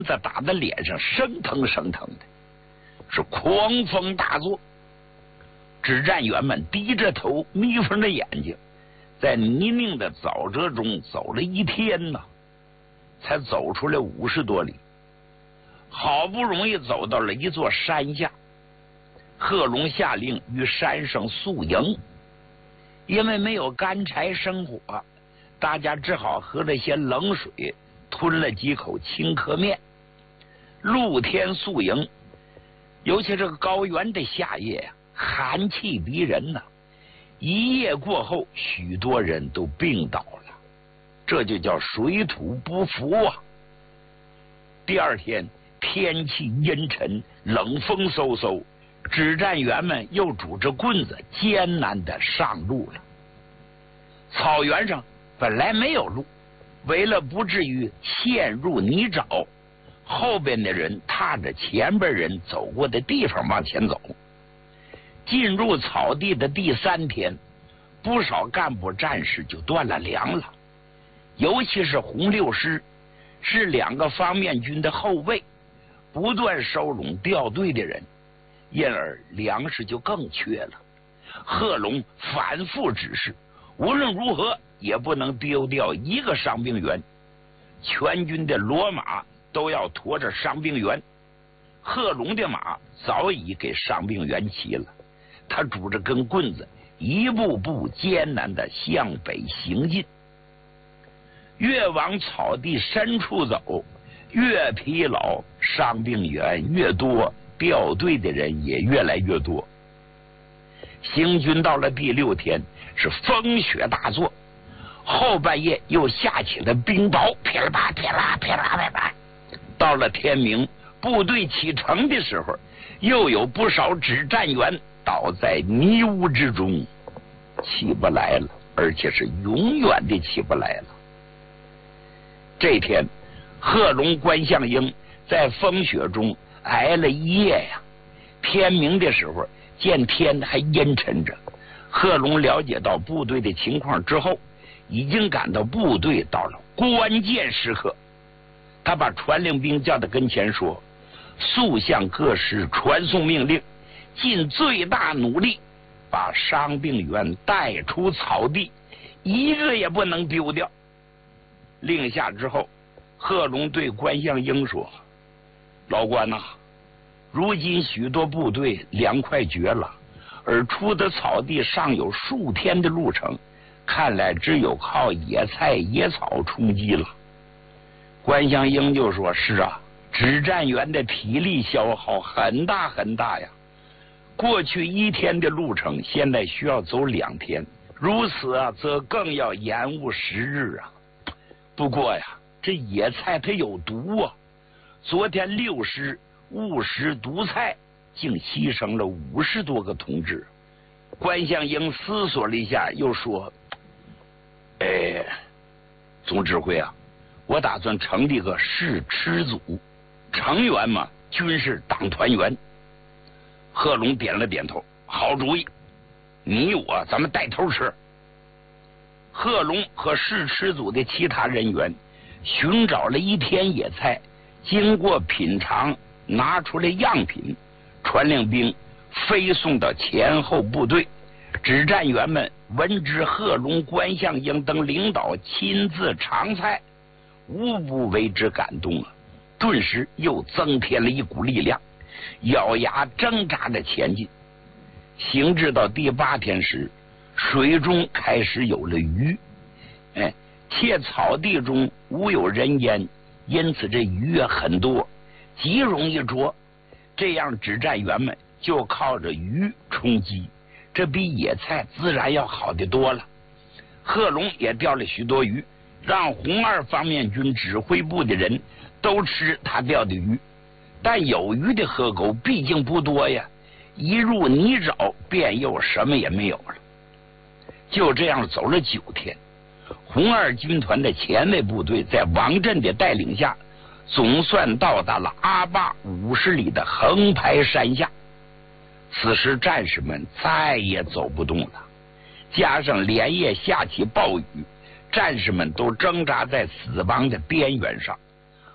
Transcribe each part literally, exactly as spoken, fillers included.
子打在脸上生疼生疼的，是狂风大作。指战员们低着头，眯缝着眼睛，在泥泞的沼泽中走了一天呢，才走出来五十多里。好不容易走到了一座山下，贺龙下令于山上宿营。因为没有干柴生火，大家只好喝了些冷水，吞了几口青稞面。露天宿营，尤其这个高原的夏夜呀、啊，寒气逼人呐、啊。一夜过后，许多人都病倒了，这就叫水土不服啊。第二天天气阴沉，冷风嗖嗖，指战员们又拄着棍子艰难的上路了。草原上本来没有路，为了不至于陷入泥沼，后边的人踏着前边人走过的地方往前走。进入草地的第三天，不少干部战士就断了粮了，尤其是红六师，是两个方面军的后卫，不断收拢调队的人，因而粮食就更缺了。贺龙反复指示，无论如何也不能丢掉一个伤病员，全军的骡马都要驮着伤病员。贺龙的马早已给伤病员骑了，他拄着根棍子，一步步艰难地向北行进。越往草地深处走，越疲劳，伤病员越多，调队的人也越来越多。行军到了第六天，是风雪大作，后半夜又下起了冰雹，噼里啪噼啦噼啦噼啦。到了天明，部队启程的时候，又有不少指战员倒在泥污之中，起不来了，而且是永远的起不来了。这天，贺龙、关向英在风雪中挨了一夜呀。天明的时候，见天还阴沉着，贺龙了解到部队的情况之后，已经感到部队到了关键时刻。他把传令兵叫到跟前说：速向各师传送命令，尽最大努力把伤病员带出草地，一个也不能丢掉。令下之后，贺龙对关向英说：老关呐、啊，如今许多部队粮快绝了，而出的草地尚有数天的路程，看来只有靠野菜野草充饥了。关向英就说：是啊，指战员的体力消耗很大很大呀，过去一天的路程现在需要走两天，如此啊则更要延误时日啊。不过呀，这野菜它有毒啊，昨天六师误食毒菜，竟牺牲了五十多个同志。关向英思索了一下，又说：哎，总指挥啊，我打算成立个试吃组，成员嘛均是党团员。贺龙点了点头，好主意，你我咱们带头吃。贺龙和试吃组的其他人员寻找了一天野菜，经过品尝，拿出来样品，传令兵飞送到前后部队。指战员们闻知贺龙、关向英等领导亲自尝菜，无不为之感动啊！顿时又增添了一股力量，咬牙挣扎着前进。行至到第八天时，水中开始有了鱼，哎，且草地中无有人烟，因此这鱼也很多，极容易捉。这样指战员们就靠着鱼充饥，这比野菜自然要好得多了。贺龙也钓了许多鱼，让红二方面军指挥部的人都吃他钓的鱼，但有鱼的河沟毕竟不多呀，一入泥沼便又什么也没有了。就这样走了九天，红二军团的前卫部队在王震的带领下，总算到达了阿坝五十里的横排山下。此时战士们再也走不动了，加上连夜下起暴雨，战士们都挣扎在死亡的边缘上。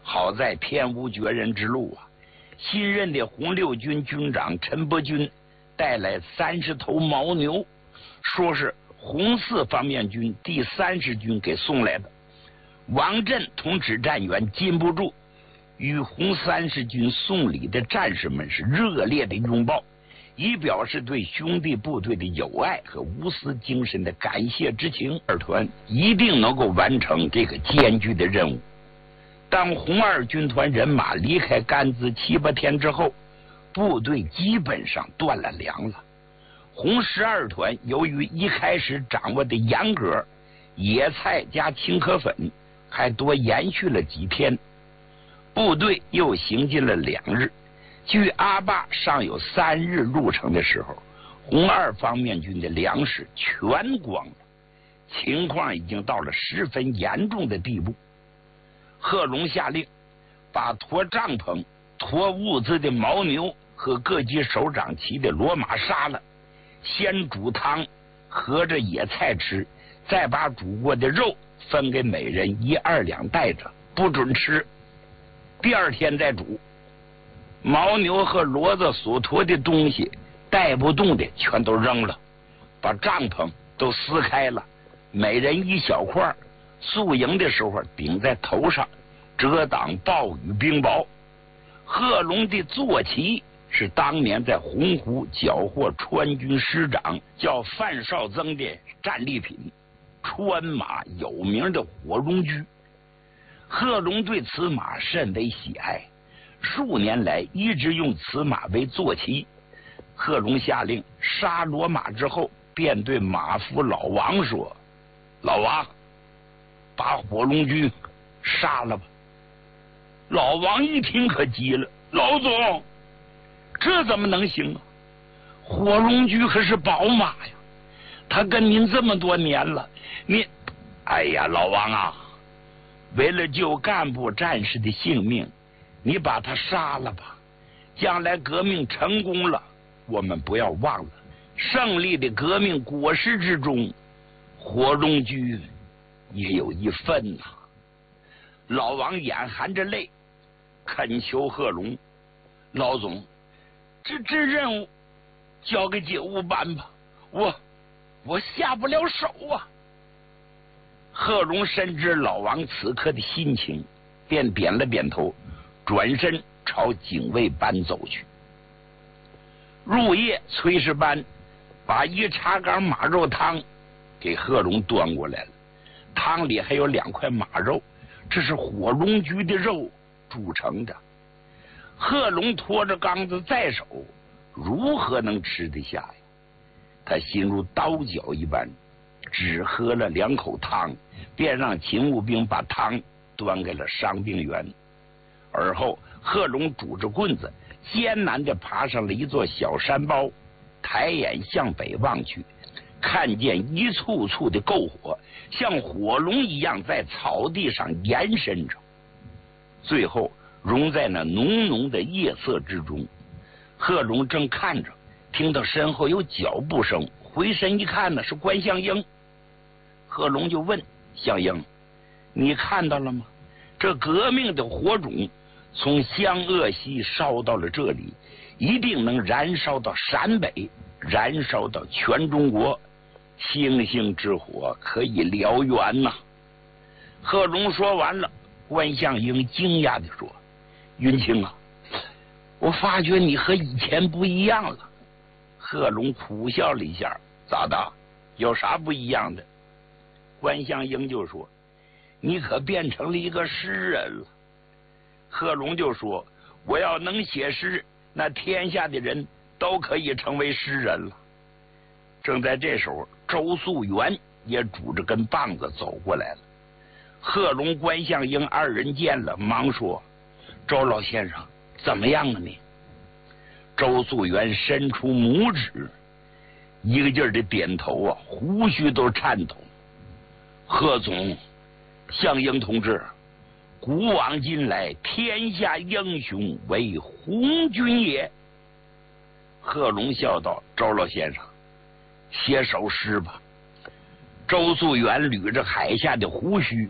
好在天无绝人之路啊！新任的红六军军长陈伯钧带来三十头牦牛，说是红四方面军第三十军给送来的。王震同指战员禁不住与红三十军送礼的战士们是热烈的拥抱，以表示对兄弟部队的友爱和无私精神的感谢之情。二团一定能够完成这个艰巨的任务。当红二军团人马离开甘孜七八天之后，部队基本上断了粮了。红十二团由于一开始掌握的严格，野菜加青稞粉还多延续了几天，部队又行进了两日。距阿坝尚有三日路程的时候，红二方面军的粮食全光了，情况已经到了十分严重的地步。贺龙下令把驮帐篷、驮物资的牦牛和各级首长骑的骡马杀了，先煮汤和着野菜吃，再把煮过的肉分给每人一二两带着，不准吃。第二天再煮。牦牛和骡子所驮的东西带不动的全都扔了，把帐篷都撕开了，每人一小块，宿营的时候顶在头上，遮挡暴雨冰雹。贺龙的坐骑是当年在洪湖缴获川军师长叫范绍曾的战利品，川马有名的火龙驹。贺龙对此马甚为喜爱，数年来一直用此马为坐骑。贺龙下令杀骡马之后，便对马夫老王说：“老王，把火龙驹杀了吧。”老王一听可急了：“老总，这怎么能行啊？火龙驹可是宝马呀，他跟您这么多年了，您……哎呀，老王啊，为了救干部战士的性命，你把他杀了吧。将来革命成功了，我们不要忘了胜利的革命果实之中，火龙驹也有一份呐、啊。”老王眼含着泪恳求贺龙：“老总，这这任务交给警务办吧，我我下不了手啊。”贺龙深知老王此刻的心情，便点了点头，转身朝警卫班走去。入夜，炊事班把一茶缸马肉汤给贺龙端过来了，汤里还有两块马肉，这是火龙驹的肉煮成的。贺龙拖着缸子在手，如何能吃得下呀？他心如刀绞一般，只喝了两口汤，便让勤务兵把汤端给了伤病员。而后贺龙拄着棍子艰难地爬上了一座小山包，抬眼向北望去，看见一簇簇的篝火像火龙一样在草地上延伸着，最后融在那浓浓的夜色之中。贺龙正看着，听到身后有脚步声，回身一看呢，是关向英。贺龙就问向英：“你看到了吗？这革命的火种从湘鄂西烧到了这里，一定能燃烧到陕北，燃烧到全中国。星星之火可以燎原呐！”贺龙说完了，关向英惊讶地说：“云清啊，我发觉你和以前不一样了。”贺龙苦笑了一下：“咋的？有啥不一样的？”关向英就说：“你可变成了一个诗人了。”贺龙就说：“我要能写诗，那天下的人都可以成为诗人了。”正在这时候，周素元也拄着根棒子走过来了。贺龙、关向英二人见了，忙说：“周老先生，怎么样啊你？”周素元伸出拇指，一个劲儿的点头啊，胡须都颤抖。“贺总，向英同志，古往今来，天下英雄为红军也。”贺龙笑道：“周老先生，写首诗吧。”周素元捋着海下的胡须，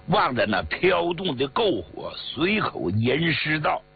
望着那飘动的篝火，随口吟诗道：